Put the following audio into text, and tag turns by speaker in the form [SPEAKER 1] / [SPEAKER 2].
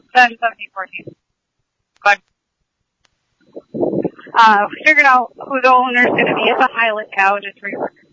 [SPEAKER 1] Then 1714. Good. Figured out who the owner's going to be. It's a Highland cow, just rework.